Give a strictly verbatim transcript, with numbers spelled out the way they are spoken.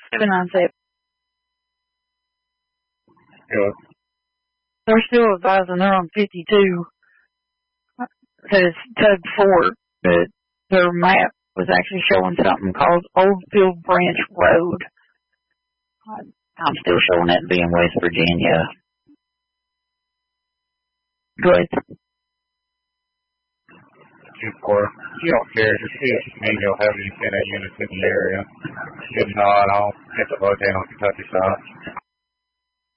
seven nine seven. Yeah. They're still advising they're on fifty-two. That it's Tug Fort, but their map was actually showing something called Oldfield Branch Road. I'm still showing that to be in West Virginia. Good. two four. You don't care. Just see if maybe you'll have any Senate units in the area. If not, I'll hit the low down on Kentucky side.